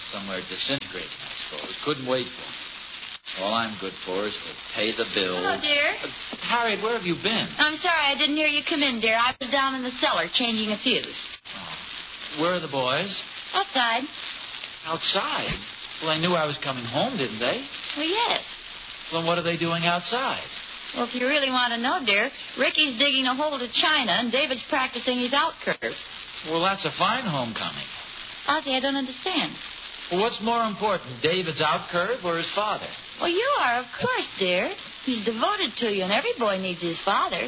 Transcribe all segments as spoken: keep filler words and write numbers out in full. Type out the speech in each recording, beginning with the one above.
Somewhere disintegrating, I suppose. Couldn't wait for him. All I'm good for is to pay the bills. Hello, dear. Uh, Harriet, where have you been? I'm sorry I didn't hear you come in, dear. I was down in the cellar changing a fuse. Oh. Where are the boys? Outside. Outside? Well, they knew I was coming home, didn't they? Well, yes. Well, then what are they doing outside? Well, if you really want to know, dear, Ricky's digging a hole to China, and David's practicing his out curve. Well, that's a fine homecoming. Ozzie, I don't understand. Well, what's more important, David's out curve or his father? Well, you are, of course, dear. He's devoted to you, and every boy needs his father.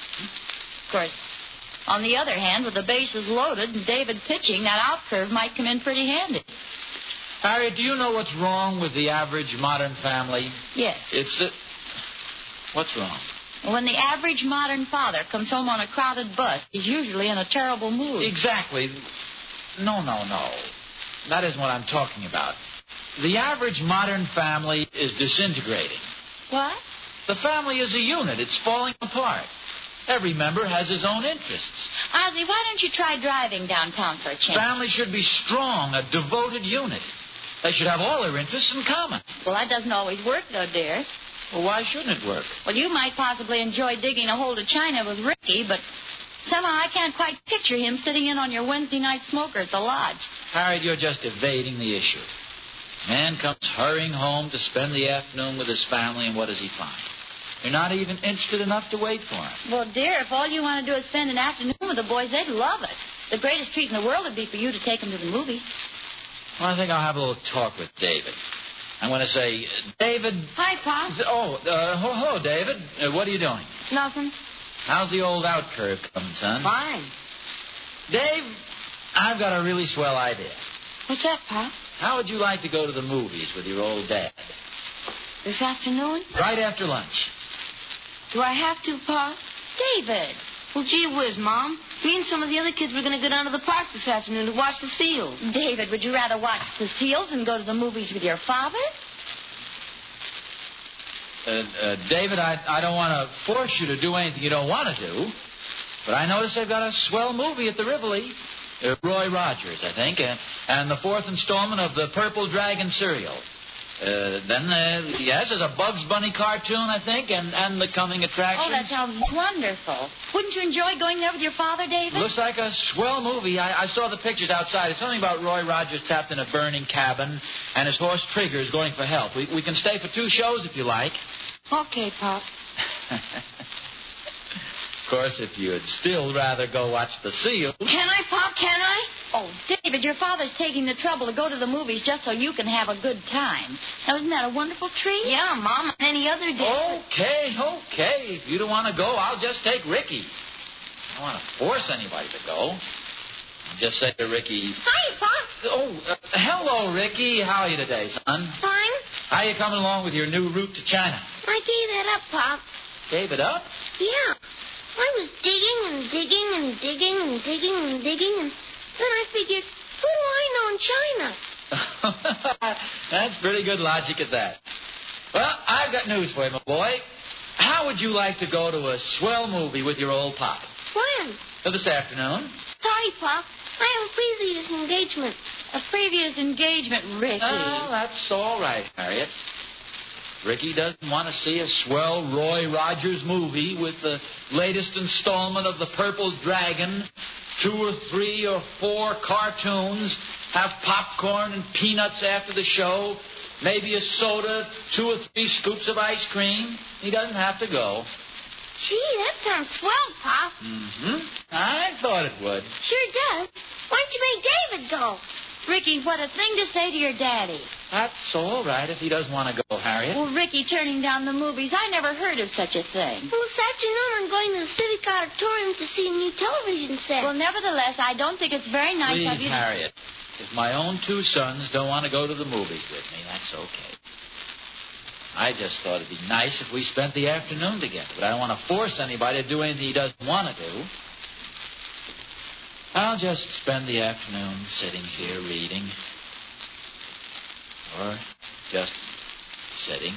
Of course, on the other hand, with the bases loaded and David pitching, that out curve might come in pretty handy. Harriet, do you know what's wrong with the average modern family? Yes. It's the... What's wrong? When the average modern father comes home on a crowded bus, he's usually in a terrible mood. Exactly. No, no, no. That isn't what I'm talking about. The average modern family is disintegrating. What? The family is a unit. It's falling apart. Every member has his own interests. Ozzie, why don't you try driving downtown for a change? Family should be strong, a devoted unit. They should have all their interests in common. Well, that doesn't always work, though, dear. Well, why shouldn't it work? Well, you might possibly enjoy digging a hole to China with Ricky, but somehow I can't quite picture him sitting in on your Wednesday night smoker at the lodge. Harriet, you're just evading the issue. Man comes hurrying home to spend the afternoon with his family, and what does he find? You're not even interested enough to wait for him. Well, dear, if all you want to do is spend an afternoon with the boys, they'd love it. The greatest treat in the world would be for you to take them to the movies. Well, I think I'll have a little talk with David. I'm going to say, David... Hi, Pop. Oh, uh, hello, David. Uh, what are you doing? Nothing. How's the old out curve coming, son? Fine. Dave, I've got a really swell idea. What's that, Pop? How would you like to go to the movies with your old dad? This afternoon? Right after lunch. Do I have to, Pop? David. Well, gee whiz, Mom. Me and some of the other kids were going to go down to the park this afternoon to watch the seals. David, would you rather watch the seals and go to the movies with your father? Uh, uh, David, I, I don't want to force you to do anything you don't want to do, but I notice they've got a swell movie at the Rivoli. Uh, Roy Rogers, I think, uh, and the fourth installment of the Purple Dragon serial. Uh, then, uh, yes, there's a Bugs Bunny cartoon, I think, and, and the coming attraction. Oh, that sounds wonderful. Wouldn't you enjoy going there with your father, David? Looks like a swell movie. I, I saw the pictures outside. It's something about Roy Rogers trapped in a burning cabin, and his horse Trigger is going for help. We, we can stay for two shows if you like. Okay, Pop. Of course, if you'd still rather go watch the seals. Can I, Pop? Can I? Oh, David, your father's taking the trouble to go to the movies just so you can have a good time. Now, isn't that a wonderful treat? Yeah, Mom, and any other day. Okay, okay. If you don't want to go, I'll just take Ricky. I don't want to force anybody to go. I'll just say to Ricky... Hi, Pop. Oh, uh, hello, Ricky. How are you today, son? Fine. How you coming along with your new route to China? I gave that up, Pop. Gave it up? Yeah. I was digging and digging and digging and digging and digging, and then I figured, who do I know in China? That's pretty good logic at that. Well, I've got news for you, my boy. How would you like to go to a swell movie with your old pop? When? Uh, this afternoon. Sorry, Pop. I have a previous engagement. A previous engagement, Ricky. Oh, that's all right, Harriet. Ricky doesn't want to see a swell Roy Rogers movie with the latest installment of the Purple Dragon, two or three or four cartoons, have popcorn and peanuts after the show, maybe a soda, two or three scoops of ice cream. He doesn't have to go. Gee, that sounds swell, Pop. Mm-hmm. I thought it would. Sure does. Why don't you make David go? Ricky, what a thing to say to your daddy. That's all right if he doesn't want to go, Harriet. Well, Ricky turning down the movies, I never heard of such a thing. Well, this afternoon I'm going to the Civic Auditorium to see a new television set. Well, nevertheless, I don't think it's very nice Please, of you to... Harriet, if my own two sons don't want to go to the movies with me, that's okay. I just thought it'd be nice if we spent the afternoon together, but I don't want to force anybody to do anything he doesn't want to do. I'll just spend the afternoon sitting here reading. Or just sitting.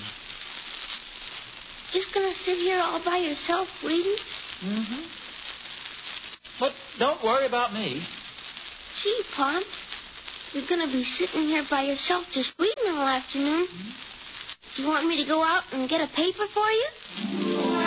Just gonna sit here all by yourself reading? Mm-hmm. But don't worry about me. Gee, Pop. You're going to be sitting here by yourself just reading all afternoon. Do you want me to go out and get a paper for you?